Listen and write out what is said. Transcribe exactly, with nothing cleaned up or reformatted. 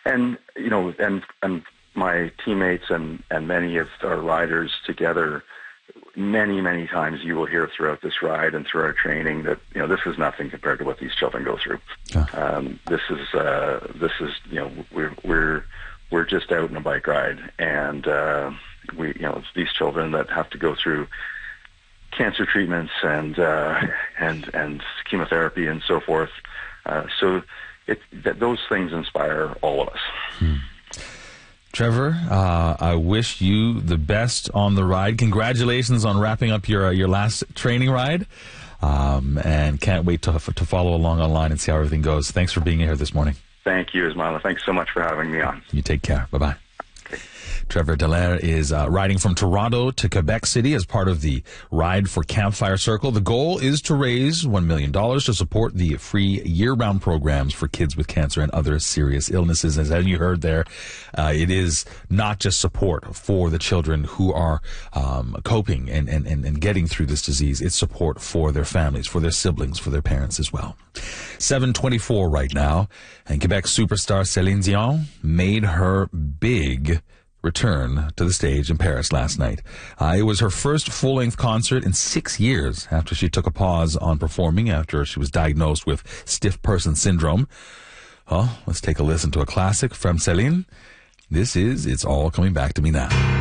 and you know, and and my teammates and and many of our riders together, many many times you will hear throughout this ride and through our training that you know this is nothing compared to what these children go through. Yeah. Um, this is uh, this is you know we're we're we're just out on a bike ride, and uh, we you know it's these children that have to go through cancer treatments and uh, and and chemotherapy and so forth. Uh, so it that those things inspire all of us. Hmm. Trevor, uh, I wish you the best on the ride. Congratulations on wrapping up your uh, your last training ride, um, and can't wait to to follow along online and see how everything goes. Thanks for being here this morning. Thank you, Ismaila. Thanks so much for having me on. You take care. Bye bye. Trevor Dallaire is uh, riding from Toronto to Quebec City as part of the Ride for Campfire Circle. The goal is to raise one million dollars to support the free year-round programs for kids with cancer and other serious illnesses. As you heard there, uh, it is not just support for the children who are um, coping and, and, and, and getting through this disease. It's support for their families, for their siblings, for their parents as well. seven twenty-four right now, and Quebec superstar Céline Dion made her big return to the stage in Paris last night. Uh, it was her first full-length concert in six years after she took a pause on performing after she was diagnosed with stiff person syndrome. Well, let's take a listen to a classic from Céline. This is It's All Coming Back to Me Now.